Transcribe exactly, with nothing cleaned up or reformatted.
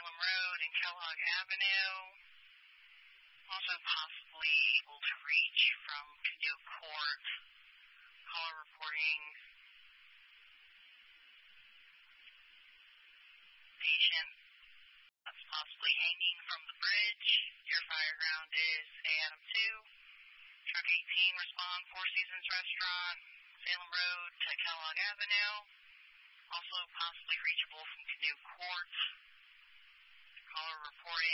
Salem Road and Kellogg Avenue. Also possibly able to reach from Canoe Court. Caller reporting patient that's possibly hanging from the bridge. Your fire ground is A Adam two. Truck eighteen, respond, Four Seasons Restaurant, Salem Road to Kellogg Avenue. Also possibly reachable from Canoe Court. Caller reporting